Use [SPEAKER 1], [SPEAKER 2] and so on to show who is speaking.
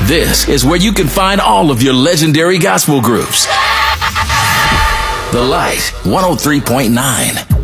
[SPEAKER 1] This is where you can find all of your legendary gospel groups. The Light 103.9.